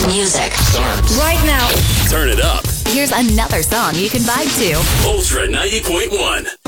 music starts right now. Turn it up. Here's another song you can vibe to. Ultra 90.1.